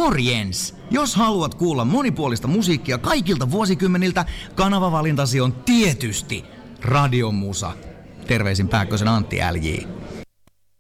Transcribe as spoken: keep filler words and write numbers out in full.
Morjens! Jos haluat kuulla monipuolista musiikkia kaikilta vuosikymmeniltä, kanavavalintasi on tietysti Radiomusa. Terveisin Pääkkösen Antti L J.